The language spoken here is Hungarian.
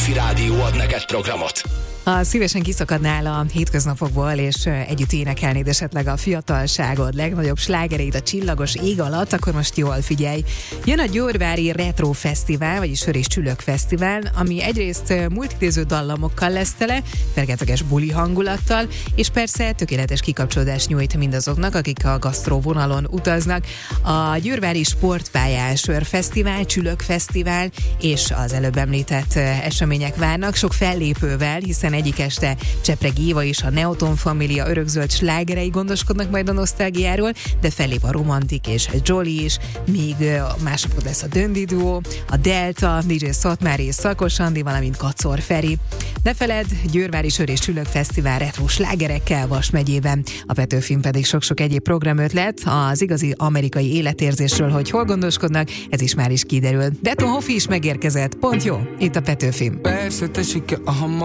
Petőfi Rádió ad neked programot. Ha szívesen kiszakadnál a hétköznapokból, és együtt énekelnéd esetleg a fiatalságod legnagyobb slágereit a csillagos ég alatt, akkor most jól figyelj. Jön a Győrvári Retro Fesztivál, vagyis Sör és Csülök Fesztivál, ami egyrészt multidéző dallamokkal lesz tele, fergeteges buli hangulattal, és persze tökéletes kikapcsolódást nyújt mindazoknak, akik a gasztró vonalon utaznak. A Győrvári Sportpályás Sörfesztivál, Csülök Fesztivál és az előbb említett események várnak, sok fellépővel, hiszen egyik este Csepreg Éva és a Neoton Família örökzöld slágerei gondoskodnak majd a nosztalgiáról, de fellép a Romantik és Jolly is, míg másokon lesz a Döndi Duo, a Delta, DJ Szatmári és Szakos Andi, valamint Kacor Feri. Ne feledd, Győrvári Sör és Csülök Fesztivál retro slágerekkel Vas megyében. A Petőfin pedig sok-sok egyéb programötlet az igazi amerikai életérzésről, hogy hol gondoskodnak, ez is már is kiderül. Beton Hoffi is megérkezett, pont jó, itt a Petőfin. Persze tessék,